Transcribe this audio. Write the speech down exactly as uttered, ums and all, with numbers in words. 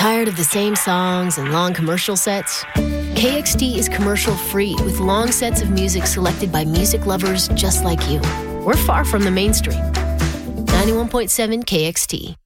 Tired of the same songs and long commercial sets? K X T is commercial-free with long sets of music selected by music lovers just like you. We're far from the mainstream. ninety-one point seven K X T.